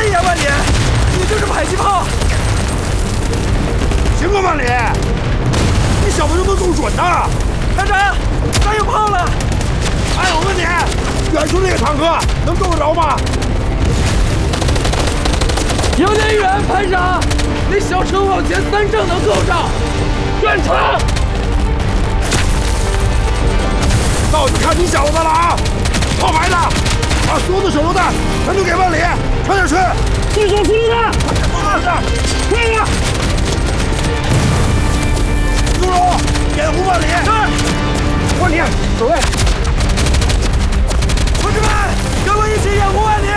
以呀，万里，你就是迫击炮。 行啊，万里，你小子能不能够准呐？ 团长，咱有炮了。 哎，我问你，远处那个坦克能够得着吗？ 有点远，排长。那小车往前3正能够上。远程。 到就看你小子了啊！炮排的，把所有的手榴弹全都给万里，快点去！ 这手榴弹， 快点！